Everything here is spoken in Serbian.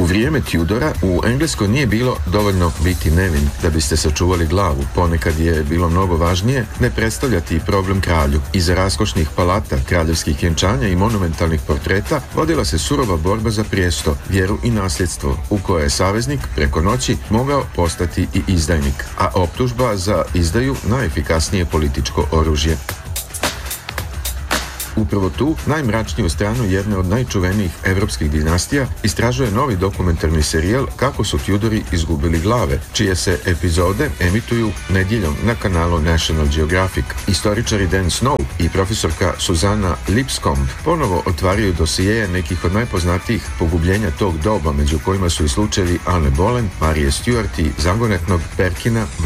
U vrijeme Tudora u Engleskoj nije bilo dovoljno biti nevin da biste sačuvali glavu. Ponekad je bilo mnogo važnije ne predstavljati problem kralju. Iza raskošnih palata, kraljevskih vjenčanja i monumentalnih portreta vodila se surova borba za prijesto, vjeru i nasljedstvo, u kojoj je saveznik preko noći mogao postati i izdajnik, a optužba za izdaju najefikasnije političko oružje. Upravo tu, najmračniju stranu jedne od najčuvenijih evropskih dinastija, istražuje novi dokumentarni serijal Kako su Tudori izgubili glave, čije se epizode emituju nedjeljom na kanalu National Geographic. Istoričari Dan Snow i profesorka Susannah Lipscomb ponovo otvaraju dosijeje nekih od najpoznatijih pogubljenja tog doba, među kojima su i slučajevi Anne Boleyn, Marije Stuart i zagonetnog Perkina